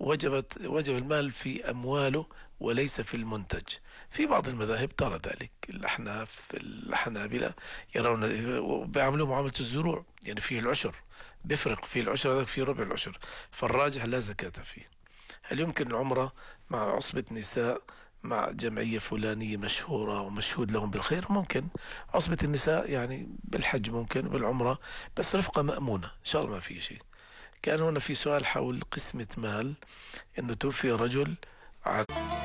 وجب المال في أمواله وليس في المنتج. في بعض المذاهب ترى ذلك، الأحناف الحنابلة يرون وبيعملوا معاملة الزروع، يعني فيه العشر، بيفرق فيه العشر، هذاك فيه ربع العشر، فالراجح لا زكاة فيه. هل يمكن العمرة مع عصبة نساء مع جمعية فلانية مشهورة ومشهود لهم بالخير؟ ممكن. عصبة النساء يعني بالحج ممكن، بالعمرة، بس رفقة مأمونة إن شاء الله ما في شيء. كان هنا في سؤال حول قسمة مال، إنه توفي رجل عن